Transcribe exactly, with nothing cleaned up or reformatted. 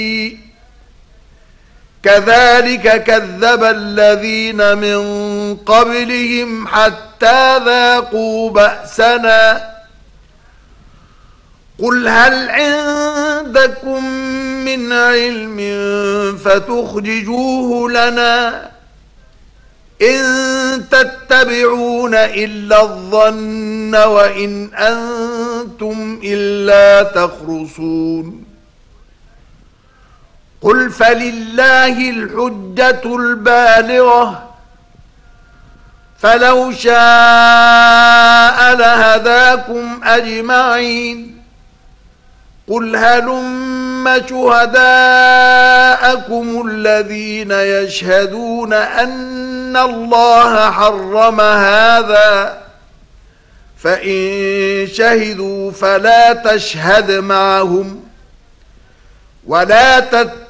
كذلك كذب الذين من قبلهم حتى ذاقوا بأسنا قل هل عندكم من علم فتخرجوه لنا إن تتبعون إلا الظن وإن أنتم إلا تخرصون قل فلله الحجة البالغة فلو شاء لهداكم أجمعين قل هلم شهداءكم الذين يشهدون أن الله حرم هذا فإن شهدوا فلا تشهد معهم ولا تتبعوا